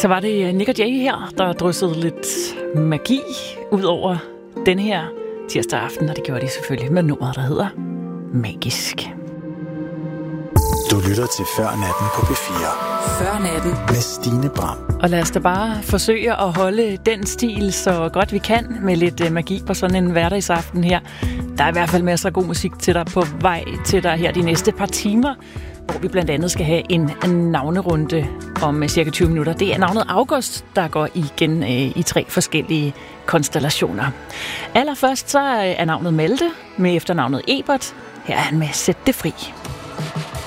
Så var det Nick og Jay her, der dryssede lidt magi ud over den her tirsdag aften, og det gjorde de selvfølgelig med nummeret, der hedder Magisk. Du lytter til Før Natten på P4. Før Natten med Stine Bram. Og lad os da bare forsøge at holde den stil så godt vi kan med lidt magi på sådan en hverdagsaften her. Der er i hvert fald masser af god musik til dig på vej til dig her de næste par timer, hvor vi blandt andet skal have en navnerunde om cirka 20 minutter. Det er navnet August, der går igen i 3 forskellige konstellationer. Allerførst så er navnet Malte med efternavnet Ebert. Her er han med Sæt det fri.